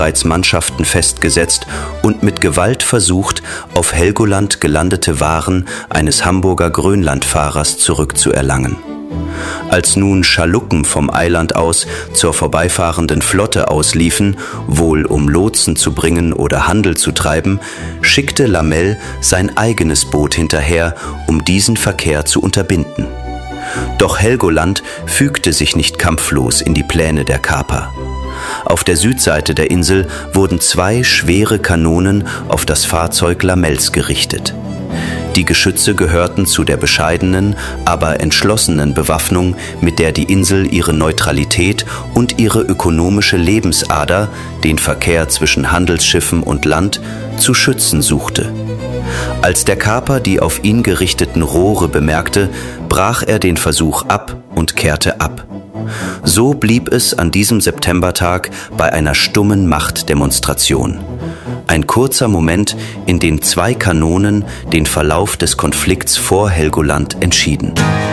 bereits Mannschaften festgesetzt und mit Gewalt versucht, auf Helgoland gelandete Waren eines Hamburger Grönlandfahrers zurückzuerlangen. Als nun Schaluppen vom Eiland aus zur vorbeifahrenden Flotte ausliefen, wohl um Lotsen zu bringen oder Handel zu treiben, schickte Lamell sein eigenes Boot hinterher, um diesen Verkehr zu unterbinden. Doch Helgoland fügte sich nicht kampflos in die Pläne der Kaper. Auf der Südseite der Insel wurden 2 schwere Kanonen auf das Fahrzeug Lamells gerichtet. Die Geschütze gehörten zu der bescheidenen, aber entschlossenen Bewaffnung, mit der die Insel ihre Neutralität und ihre ökonomische Lebensader, den Verkehr zwischen Handelsschiffen und Land, zu schützen suchte. Als der Kaper die auf ihn gerichteten Rohre bemerkte, brach er den Versuch ab und kehrte ab. So blieb es an diesem Septembertag bei einer stummen Machtdemonstration. Ein kurzer Moment, in dem 2 Kanonen den Verlauf des Konflikts vor Helgoland entschieden.